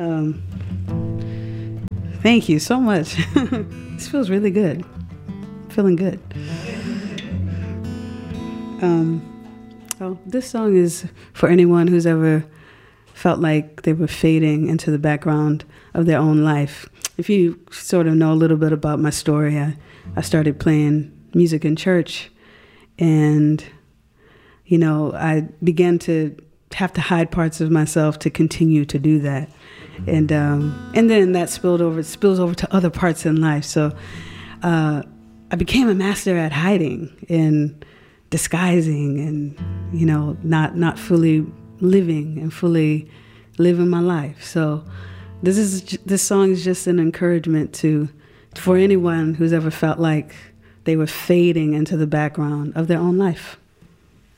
Thank you so much. This feels really good. Feeling good. This song is for anyone who's ever felt like they were fading into the background of their own life. If you sort of know a little bit about my story, I started playing music in church, and, you know, I began to have to hide parts of myself to continue to do that. And then that spills over to other parts in life. So I became a master at hiding and disguising and, you know, not fully living and fully living my life. So this song is just an encouragement for anyone who's ever felt like they were fading into the background of their own life.